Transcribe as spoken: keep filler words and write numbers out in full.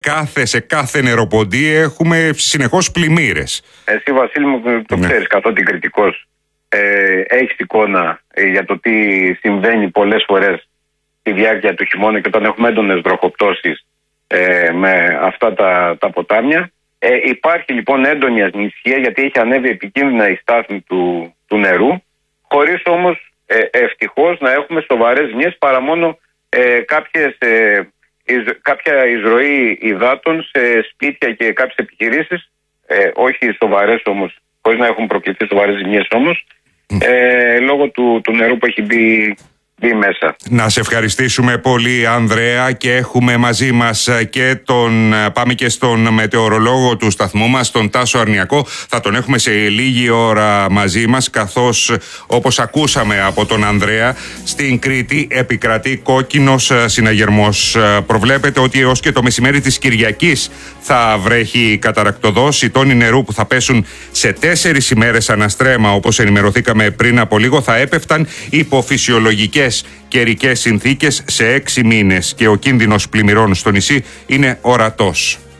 Κάθε, σε κάθε νεροποντή έχουμε συνεχώς πλημμύρες. Εσύ, Βασίλη μου, το ναι. ξέρεις, καθότι κριτικός, ε, έχεις εικόνα ε, για το τι συμβαίνει πολλές φορές στη διάρκεια του χειμώνα και όταν έχουμε έντονες βροχοπτώσεις ε, με αυτά τα, τα ποτάμια. Ε, υπάρχει λοιπόν έντονη ανησυχία, γιατί έχει ανέβει επικίνδυνα η στάθμη του, του νερού, χωρίς όμως ε, ευτυχώς να έχουμε σοβαρές ζημιές, παρά μόνο ε, κάποιες... Ε, κάποια εισρωή υδάτων σε σπίτια και κάποιες επιχειρήσεις, ε, όχι σοβαρές όμως, χωρίς να έχουν προκληθεί σοβαρές ζημιές όμως, ε, λόγω του, του νερού που έχει μπει, μπει μέσα. Να σε ευχαριστήσουμε πολύ, Ανδρέα, και έχουμε μαζί μας και τον, πάμε και στον μετεωρολόγο του σταθμού μας, τον Τάσο Αρνιακό. Θα τον έχουμε σε λίγη ώρα μαζί μας, καθώς όπως ακούσαμε από τον Ανδρέα, στην Κρήτη επικρατεί κόκκινος συναγερμός. Προβλέπεται ότι έως και το μεσημέρι της Κυριακής θα βρέχει καταρακτοδός. Οι τόνοι νερού που θα πέσουν σε τέσσερις ημέρες αναστρέμα, όπως ενημερωθήκαμε πριν από λίγο, θα έπεφταν υπό φυσιολογικές καιρικές συνθήκες σε έξι μήνες και ο κίνδυνος πλημμυρών στο νησί είναι ορατός.